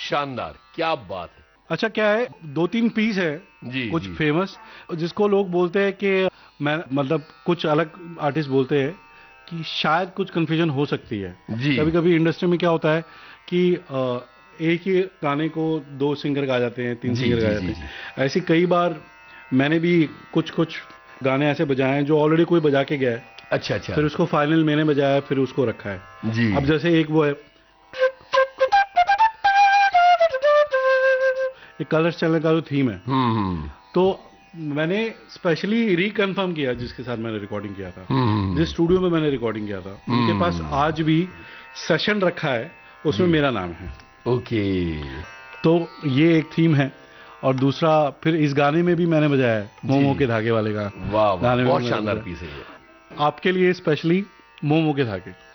शानदार, क्या बात है। अच्छा क्या है, 2-3 पीस है जी कुछ जी फेमस, जिसको लोग बोलते हैं कि मैं मतलब कुछ अलग आर्टिस्ट बोलते हैं कि शायद कुछ कंफ्यूजन हो सकती है। जी। कभी कभी इंडस्ट्री में क्या होता है कि एक ही गाने को 2 सिंगर गा जाते हैं, 3 जी सिंगर गा जी जाते जी जी। हैं। ऐसी कई बार मैंने भी कुछ कुछ गाने ऐसे बजाए हैं जो ऑलरेडी कोई बजा के गया है, अच्छा अच्छा। फिर उसको फाइनल मैंने बजाया, फिर उसको रखा है। जी। अब जैसे एक वो है, ये कलर्स चैनल का जो थीम है, हम्म। तो मैंने स्पेशली रिकन्फर्म किया जिसके साथ मैंने रिकॉर्डिंग किया था, जिस हम्म स्टूडियो में मैंने रिकॉर्डिंग किया था, उनके पास हम्म। आज भी सेशन रखा है, उसमें जी। मेरा नाम है। ओके। तो ये एक थीम है। और दूसरा फिर इस गाने में भी मैंने बजाया है, जी। मोमो के धागे वाले का वाह वाह, गाने में बहुत भी मैंने शानदार बजाया, पीस है ये। आपके लिए स्पेशली मोमो के धागे।